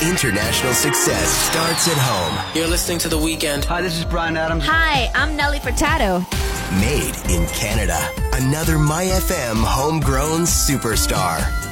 International success starts at home. You're listening to The Weeknd. Hi, this is Brian Adams. Hi, I'm Nelly Furtado. Made in Canada. Another My FM homegrown superstar.